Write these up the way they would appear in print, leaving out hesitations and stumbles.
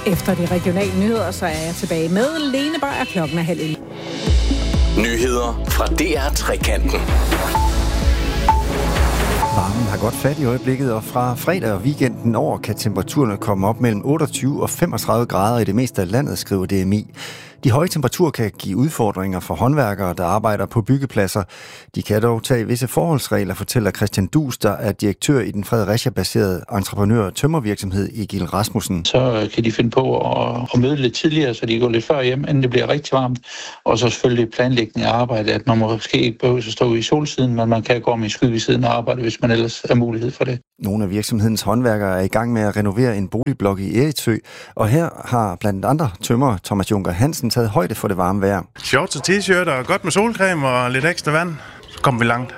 Efter de regionale nyheder, så er jeg tilbage med Lene Beyer. Klokken er 10:30. Nyheder fra DR Trekanten. Varmen har godt fat i øjeblikket, og fra fredag og weekenden over kan temperaturerne komme op mellem 28 og 35 grader i det meste af landet, skriver DMI. De høje temperaturer kan give udfordringer for håndværkere, der arbejder på byggepladser. De kan dog tage visse forholdsregler, fortæller Christian Dus, der er direktør i den Fredericia-baserede entreprenør- og tømmervirksomhed Egil Rasmussen. Så kan de finde på at møde lidt tidligere, så de går lidt før hjem, inden det bliver rigtig varmt. Og så selvfølgelig planlægning af arbejde, at man måske ikke behøver at stå i solsiden, men man kan gå med skygge i siden af arbejde, hvis man ellers er mulighed for det. Nogle af virksomhedens håndværkere er i gang med at renovere en boligblok i Eriksø, og her har blandt andre tømrer Thomas Junker Hansen taget højde for det varme vejr. Shorts og t-shirt og godt med solcreme og lidt ekstra vand, så kommer vi langt.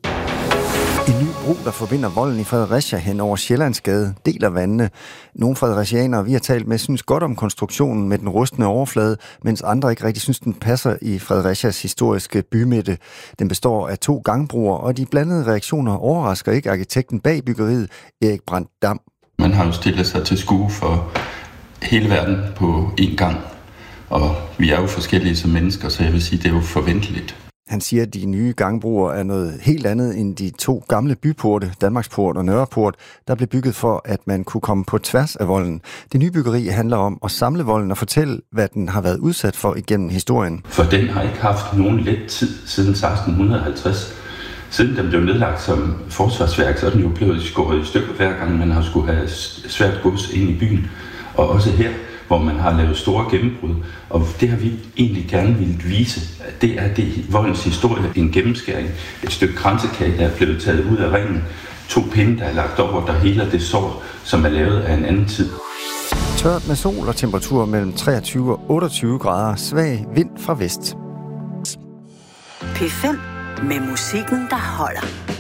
En ny bro, der forbinder volden i Fredericia hen over Sjællandsgade, deler vandene. Nogle fredericianere, vi har talt med, synes godt om konstruktionen med den rustne overflade, mens andre ikke rigtig synes, den passer i Fredericias historiske bymidte. Den består af 2 gangbroer, og de blandede reaktioner overrasker ikke arkitekten bag byggeriet, Erik Brandt Dam. Man har jo stillet sig til skue for hele verden på én gang, og vi er jo forskellige som mennesker, så jeg vil sige, det er jo forventeligt. Han siger, at de nye gangbroer er noget helt andet end de 2 gamle byporte, Danmarksport og Nørreport, der blev bygget for, at man kunne komme på tværs af volden. Det nye byggeri handler om at samle volden og fortælle, hvad den har været udsat for igennem historien. For den har ikke haft nogen let tid siden 1650. Siden den blev nedlagt som forsvarsværk, så er den jo blevet skåret i stykker hver gang, man har skulle have svært gods ind i byen. Og også her, hvor man har lavet store gennembrud. Og det har vi egentlig gerne ville vise. Det er voldens historie, en gennemskæring. Et stykke kransekage, der er blevet taget ud af ringen. 2 pinde, der er lagt over, der heler det sår, som er lavet af en anden tid. Tørt med sol og temperatur mellem 23 og 28 grader. Svag vind fra vest. P5 med musikken, der holder.